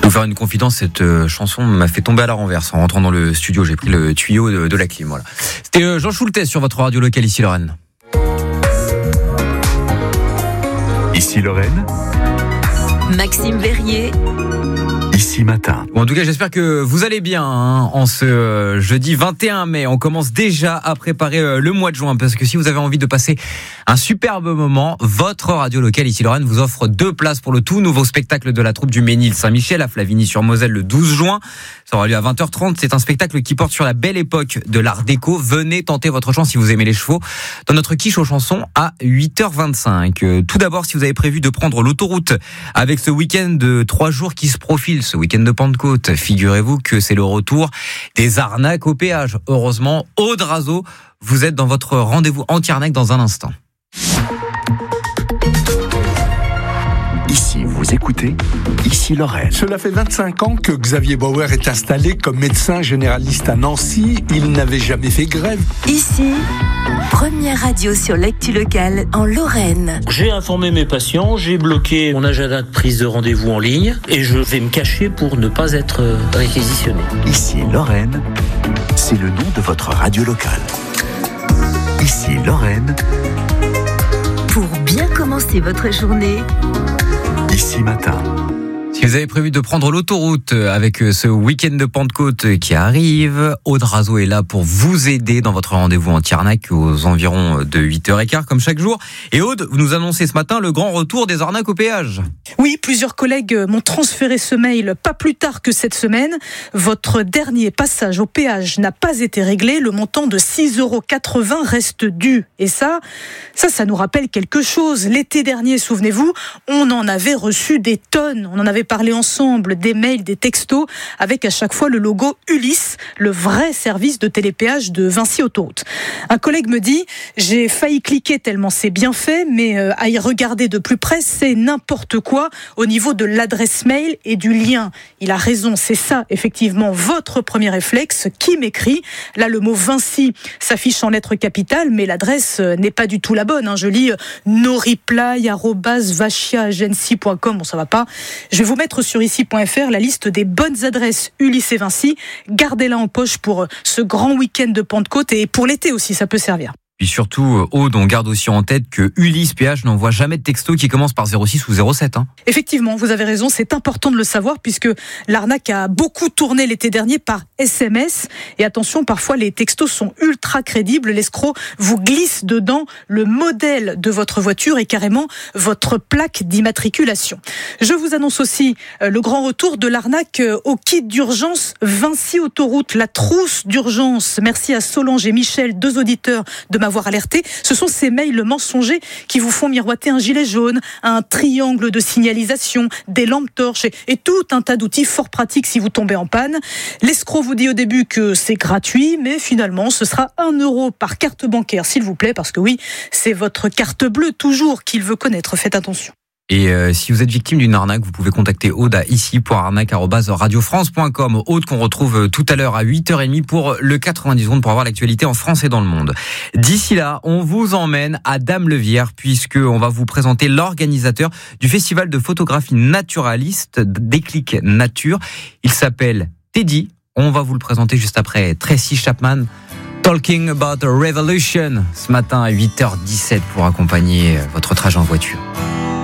Vous faire une confidence, cette chanson m'a fait tomber à la renverse. En rentrant dans le studio, j'ai pris le tuyau de la clim. Voilà. C'était Jean Schultes sur votre radio locale, ici Lorraine. Ici Lorraine. Maxime Verrier. Ici Matin. Bon, en tout cas, j'espère que vous allez bien en ce jeudi 21 mai. On commence déjà à préparer le mois de juin, parce que si vous avez envie de passer un superbe moment, votre radio locale ici Lorraine vous offre 2 places pour le tout nouveau spectacle de la troupe du Ménil-Saint-Michel à Flavigny-sur-Moselle le 12 juin. Ça aura lieu à 20h30. C'est un spectacle qui porte sur la belle époque de l'art déco. Venez tenter votre chance si vous aimez les chevaux dans notre quiche aux chansons à 8h25. Tout d'abord, si vous avez prévu de prendre l'autoroute avec ce week-end de 3 jours qui se profile, ce week-end de Pentecôte, figurez-vous que c'est le retour des arnaques au péage. Heureusement, Aude Razo, vous êtes dans votre rendez-vous anti-arnaque dans un instant. Ici, vous écoutez Ici Lorraine. Cela fait 25 ans que Xavier Bauer est installé comme médecin généraliste à Nancy. Il n'avait jamais fait grève. Ici, première radio sur l'actu locale en Lorraine. J'ai informé mes patients, j'ai bloqué mon agenda de prise de rendez-vous en ligne et je vais me cacher pour ne pas être réquisitionné. Ici Lorraine, c'est le nom de votre radio locale. Ici Lorraine. Pour bien commencer votre journée, Ici Matin. Si vous avez prévu de prendre l'autoroute avec ce week-end de Pentecôte qui arrive, Aude Razo est là pour vous aider dans votre rendez-vous anti-arnaque aux environs de 8h15 comme chaque jour. Et Aude, vous nous annoncez ce matin le grand retour des arnaques au péage. Oui, plusieurs collègues m'ont transféré ce mail pas plus tard que cette semaine. Votre dernier passage au péage n'a pas été réglé. Le montant de 6,80 € reste dû. Et ça nous rappelle quelque chose. L'été dernier, souvenez-vous, on en avait reçu des tonnes. On en avait parlé ensemble, des mails, des textos, avec à chaque fois le logo Ulysse, le vrai service de télépéage de Vinci Autoroute. Un collègue me dit, j'ai failli cliquer tellement c'est bien fait, mais à y regarder de plus près, c'est n'importe quoi au niveau de l'adresse mail et du lien. Il a raison, c'est ça, effectivement, votre premier réflexe. Qui m'écrit ? Là, le mot Vinci s'affiche en lettres capitales, mais l'adresse n'est pas du tout la bonne. Je lis noreply@vachiaagency.com. Bon, ça va pas. Je vais vous mettre sur ici.fr la liste des bonnes adresses Ulysse et Vinci. Gardez-la en poche pour ce grand week-end de Pentecôte et pour l'été aussi, ça peut servir. Puis surtout, Aude, on garde aussi en tête que Ulysse Péage n'envoie jamais de texto qui commence par 06 ou 07. Effectivement, vous avez raison, c'est important de le savoir puisque l'arnaque a beaucoup tourné l'été dernier par SMS. Et attention, parfois les textos sont ultra crédibles. L'escroc vous glisse dedans le modèle de votre voiture et carrément votre plaque d'immatriculation. Je vous annonce aussi le grand retour de l'arnaque au kit d'urgence Vinci Autoroute, la trousse d'urgence. Merci à Solange et Michel, 2 auditeurs de m'avoir alerté. Ce sont ces mails mensongers qui vous font miroiter un gilet jaune, un triangle de signalisation, des lampes torches et tout un tas d'outils fort pratiques si vous tombez en panne. L'escroc vous dit au début que c'est gratuit, mais finalement ce sera 1 € par carte bancaire, s'il vous plaît, parce que oui, c'est votre carte bleue toujours qu'il veut connaître. Faites attention. Et si vous êtes victime d'une arnaque, vous pouvez contacter Aude à ici.arnaque@radiofrance.com. Aude qu'on retrouve tout à l'heure à 8h30 pour le 90 secondes pour avoir l'actualité en France et dans le monde. D'ici là, on vous emmène à Dame-le-Vière puisque on va vous présenter l'organisateur du festival de photographie naturaliste Déclic Nature. Il s'appelle Teddy. On va vous le présenter juste après Tracy Chapman. Talking about a Revolution ce matin à 8h17 pour accompagner votre trajet en voiture.